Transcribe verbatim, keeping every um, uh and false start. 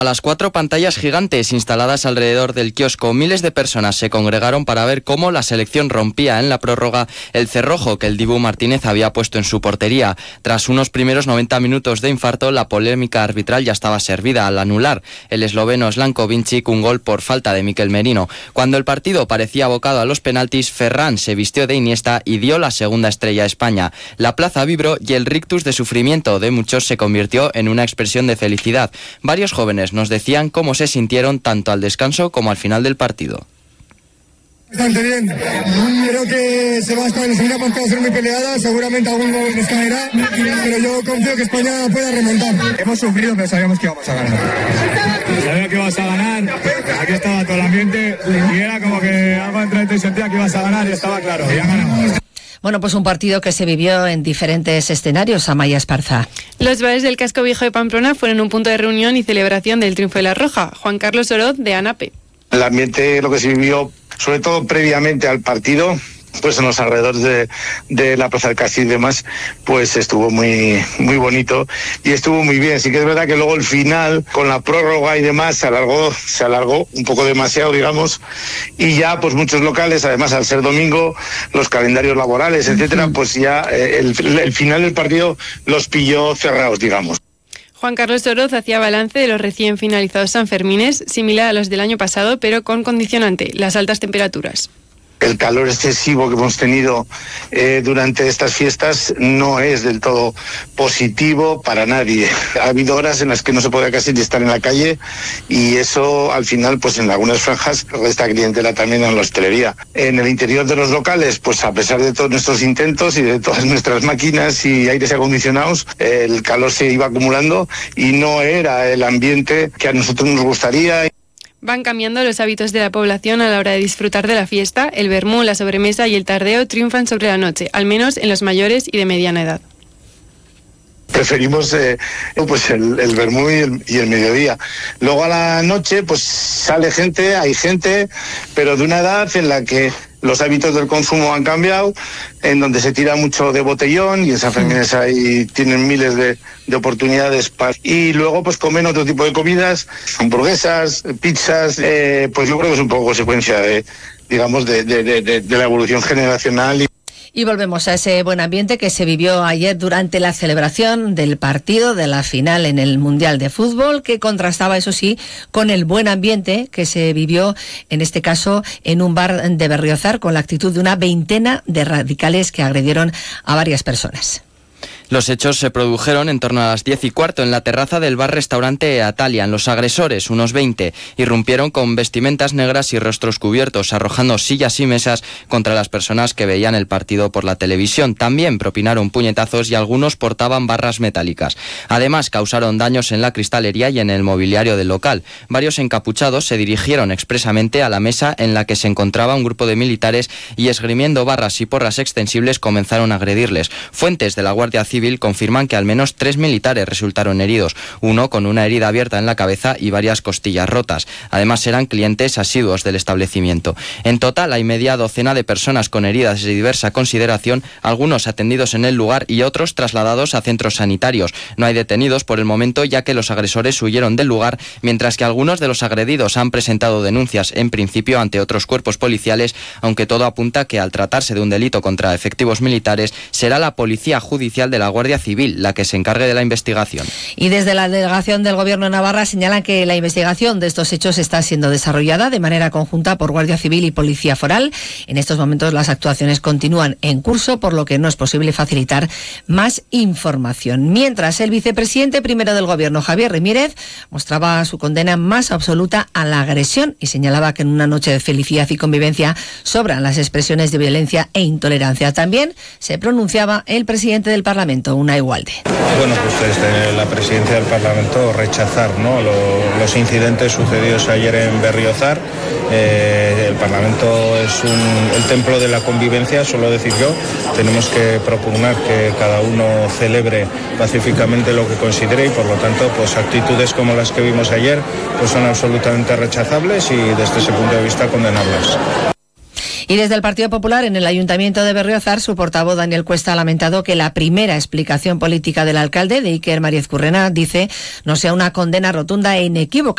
A las cuatro pantallas gigantes instaladas alrededor del kiosco, miles de personas se congregaron para ver cómo la selección rompía en la prórroga el cerrojo que el Dibu Martínez había puesto en su portería. Tras unos primeros noventa minutos de infarto, la polémica arbitral ya estaba servida al anular el esloveno Slanko Vincic un gol por falta de Mikel Merino. Cuando el partido parecía abocado a los penaltis, Ferran se vistió de Iniesta y dio la segunda estrella a España. La plaza vibró y el rictus de sufrimiento de muchos se convirtió en una expresión de felicidad. Varios jóvenes nos decían cómo se sintieron tanto al descanso como al final del partido. Bastante bien. Creo que se va a estar en la segunda parte, va a ser muy peleada, seguramente algún gol nos caerá, pero yo confío que España pueda remontar. Hemos sufrido, pero sabíamos que íbamos a ganar. Sabía que ibas a ganar, aquí estaba todo el ambiente y era como que algo dentro de ti sentía que ibas a ganar y estaba claro, ya ganamos. Bueno, pues un partido que se vivió en diferentes escenarios. Amaya Esparza. Los bares del casco viejo de Pamplona fueron un punto de reunión y celebración del triunfo de la Roja. Juan Carlos Oroz, de ANAPE. El ambiente, lo que se vivió, sobre todo previamente al partido, pues en los alrededores de, de la Plaza del Castillo y demás, pues estuvo muy muy bonito y estuvo muy bien. Sí que es verdad que luego el final, con la prórroga y demás, se alargó, se alargó un poco demasiado, digamos, y ya pues muchos locales, además al ser domingo, los calendarios laborales, etcétera, pues ya eh, el, el final del partido los pilló cerrados, digamos. Juan Carlos Oroz hacía balance de los recién finalizados Sanfermines, similar a los del año pasado, pero con condicionante, las altas temperaturas. El calor excesivo que hemos tenido eh, durante estas fiestas no es del todo positivo para nadie. Ha habido horas en las que no se podía casi ni estar en la calle y eso al final pues en algunas franjas resta clientela también en la hostelería. En el interior de los locales, pues a pesar de todos nuestros intentos y de todas nuestras máquinas y aires acondicionados, el calor se iba acumulando y no era el ambiente que a nosotros nos gustaría. Van cambiando los hábitos de la población a la hora de disfrutar de la fiesta. El vermú, la sobremesa y el tardeo triunfan sobre la noche, al menos en los mayores y de mediana edad. Preferimos eh, pues el, el vermú y el, y el mediodía. Luego a la noche pues sale gente, hay gente, pero de una edad en la que los hábitos del consumo han cambiado, en donde se tira mucho de botellón y en Sanfermines ahí tienen miles de, de oportunidades para... Y luego pues comen otro tipo de comidas, hamburguesas, pizzas, eh, pues yo creo que es un poco consecuencia de, digamos, de, de, de, de la evolución generacional. Y... Y volvemos a ese buen ambiente que se vivió ayer durante la celebración del partido de la final en el Mundial de Fútbol, que contrastaba, eso sí, con el buen ambiente que se vivió, en este caso, en un bar de Berriozar, con la actitud de una veintena de radicales que agredieron a varias personas. Los hechos se produjeron en torno a las diez y cuarto en la terraza del bar-restaurante Atalian. Los agresores, unos veinte, irrumpieron con vestimentas negras y rostros cubiertos, arrojando sillas y mesas contra las personas que veían el partido por la televisión. También propinaron puñetazos y algunos portaban barras metálicas. Además, causaron daños en la cristalería y en el mobiliario del local. Varios encapuchados se dirigieron expresamente a la mesa en la que se encontraba un grupo de militares y, esgrimiendo barras y porras extensibles, comenzaron a agredirles. Fuentes de la Guardia Civil confirman que al menos tres militares resultaron heridos, uno con una herida abierta en la cabeza y varias costillas rotas. Además, eran clientes asiduos del establecimiento. En total, hay media docena de personas con heridas de diversa consideración, algunos atendidos en el lugar y otros trasladados a centros sanitarios. No hay detenidos por el momento, ya que los agresores huyeron del lugar, mientras que algunos de los agredidos han presentado denuncias, en principio ante otros cuerpos policiales, aunque todo apunta que al tratarse de un delito contra efectivos militares, será la Policía Judicial de la Guardia Civil la que se encargue de la investigación. Y desde la delegación del Gobierno de Navarra señalan que la investigación de estos hechos está siendo desarrollada de manera conjunta por Guardia Civil y Policía Foral. En estos momentos las actuaciones continúan en curso, por lo que no es posible facilitar más información. Mientras, el vicepresidente primero del Gobierno, Javier Ramírez, mostraba su condena más absoluta a la agresión y señalaba que en una noche de felicidad y convivencia sobran las expresiones de violencia e intolerancia. También se pronunciaba el presidente del Parlamento, Unai Walde. Bueno, pues desde la presidencia del Parlamento rechazar, ¿no?, Lo, los incidentes sucedidos ayer en Berriozar. Eh, el Parlamento es un, el templo de la convivencia, suelo decir yo. Tenemos que propugnar que cada uno celebre pacíficamente lo que considere y, por lo tanto, pues actitudes como las que vimos ayer pues son absolutamente rechazables y desde ese punto de vista condenables. Y desde el Partido Popular, en el Ayuntamiento de Berriozar, su portavoz Daniel Cuesta ha lamentado que la primera explicación política del alcalde de Iker Mariezcurrena, dice, no sea una condena rotunda e inequívoca